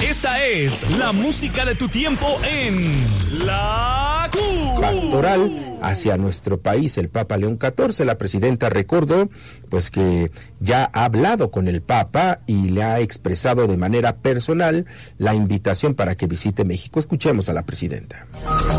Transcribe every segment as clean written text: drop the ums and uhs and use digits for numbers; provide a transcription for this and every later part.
Esta es la música de tu tiempo en La Pastoral hacia nuestro país. El Papa León XIV, la presidenta recordó pues que ya ha hablado con el Papa y le ha expresado de manera personal la invitación para que visite México. Escuchemos a la presidenta.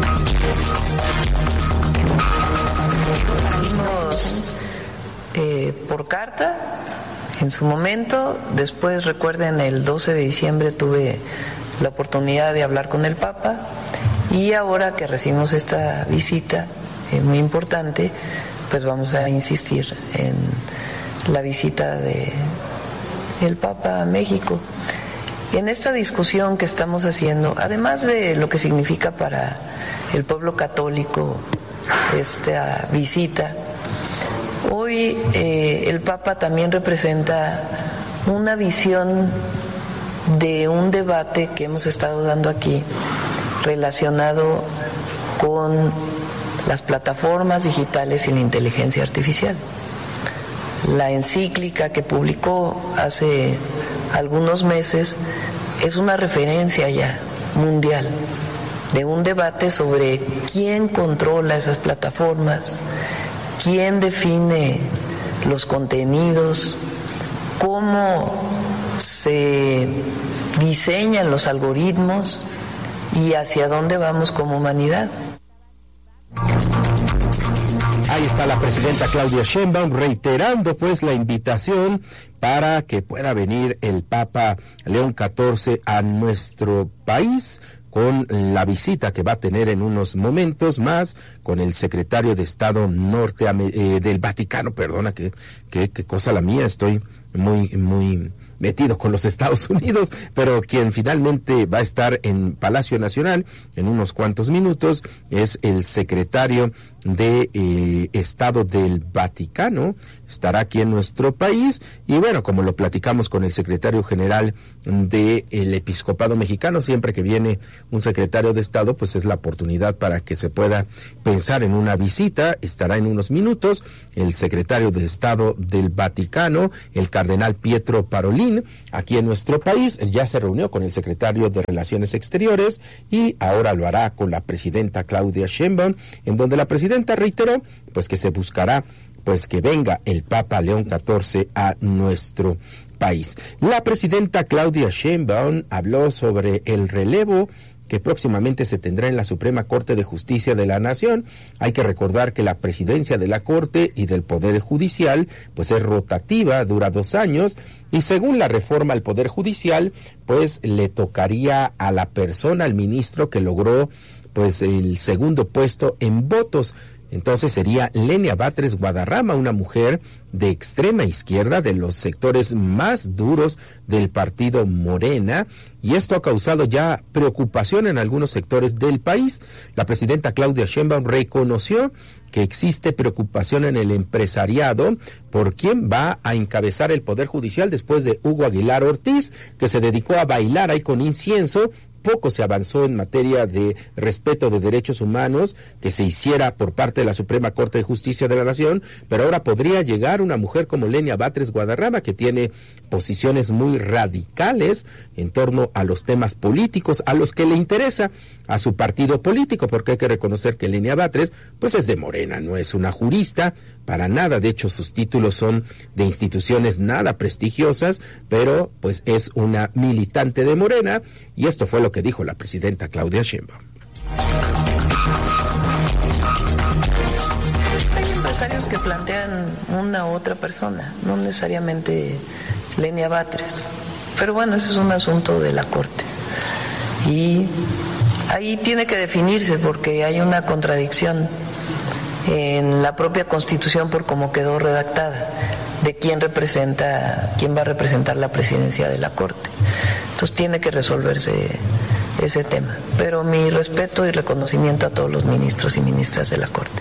Salimos por carta en su momento. Después, recuerden, el 12 de diciembre tuve la oportunidad de hablar con el Papa, y ahora que recibimos esta visita muy importante, pues vamos a insistir en la visita del Papa a México. En esta discusión que estamos haciendo, además de lo que significa para el pueblo católico esta visita, hoy el Papa también representa una visión de un debate que hemos estado dando aquí relacionado con las plataformas digitales y la inteligencia artificial. La encíclica que publicó hace algunos meses es una referencia ya mundial de un debate sobre quién controla esas plataformas, quién define los contenidos, cómo se diseñan los algoritmos y hacia dónde vamos como humanidad. Ahí está la presidenta Claudia Sheinbaum reiterando pues la invitación para que pueda venir el Papa León XIV a nuestro país, con la visita que va a tener en unos momentos más con el secretario de Estado del Vaticano. Perdona, qué cosa la mía, estoy muy metido con los Estados Unidos, pero quien finalmente va a estar en Palacio Nacional en unos cuantos minutos es el secretario de Estado del Vaticano. Estará aquí en nuestro país y bueno, como lo platicamos con el secretario general del Episcopado Mexicano, siempre que viene un secretario de Estado, pues es la oportunidad para que se pueda pensar en una visita. Estará en unos minutos el secretario de Estado del Vaticano, el cardenal Pietro Parolin, aquí en nuestro país. Ya se reunió con el secretario de Relaciones Exteriores y ahora lo hará con la presidenta Claudia Sheinbaum, en donde la presidenta reiteró pues que se buscará pues que venga el Papa León XIV a nuestro país. La presidenta Claudia Sheinbaum habló sobre el relevo que próximamente se tendrá en la Suprema Corte de Justicia de la Nación. Hay que recordar que la presidencia de la Corte y del Poder Judicial pues es rotativa, dura 2 años, y según la reforma al Poder Judicial pues le tocaría a la persona, al ministro que logró pues el segundo puesto en votos. Entonces sería Lenia Batres Guadarrama, una mujer de extrema izquierda, de los sectores más duros del partido Morena, y esto ha causado ya preocupación en algunos sectores del país. La presidenta Claudia Sheinbaum reconoció que existe preocupación en el empresariado por quién va a encabezar el Poder Judicial después de Hugo Aguilar Ortiz, que se dedicó a bailar ahí con incienso. Poco se avanzó en materia de respeto de derechos humanos que se hiciera por parte de la Suprema Corte de Justicia de la Nación, pero ahora podría llegar una mujer como Lenia Batres Guadarrama, que tiene posiciones muy radicales en torno a los temas políticos, a los que le interesa a su partido político, porque hay que reconocer que Lenia Batres pues es de Morena, no es una jurista para nada. De hecho, sus títulos son de instituciones nada prestigiosas, pero pues es una militante de Morena, y esto fue lo que dijo la presidenta Claudia Sheinbaum. Hay empresarios que plantean una u otra persona, no necesariamente Lenia Batres, pero bueno, ese es un asunto de la Corte y ahí tiene que definirse, porque hay una contradicción en la propia Constitución por cómo quedó redactada, de quién va a representar la presidencia de la Corte. Entonces tiene que resolverse ese tema. Pero mi respeto y reconocimiento a todos los ministros y ministras de la Corte.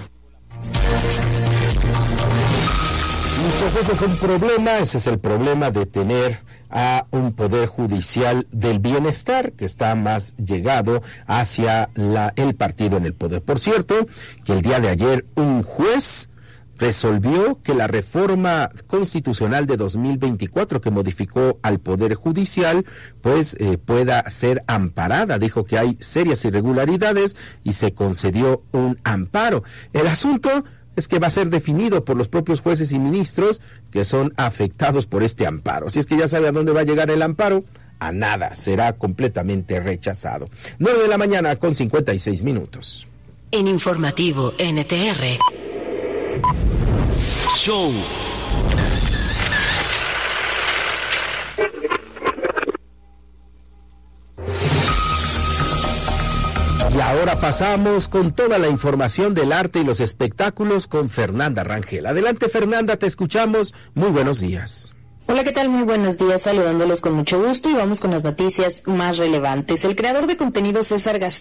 Pues ese es el problema de tener a un poder judicial del bienestar que está más llegado hacia el partido en el poder. Por cierto, que el día de ayer un juez resolvió que la reforma constitucional de 2024 que modificó al Poder Judicial pues pueda ser amparada. Dijo que hay serias irregularidades y se concedió un amparo. El asunto es que va a ser definido por los propios jueces y ministros que son afectados por este amparo. Si es que ya sabe a dónde va a llegar el amparo, a nada, será completamente rechazado. 9 de la mañana con 56 minutos. En Informativo NTR. Show. Y ahora pasamos con toda la información del arte y los espectáculos con Fernanda Rangel. Adelante, Fernanda, te escuchamos. Muy buenos días. Hola, ¿qué tal? Muy buenos días, saludándolos con mucho gusto y vamos con las noticias más relevantes. El creador de contenido César Gastón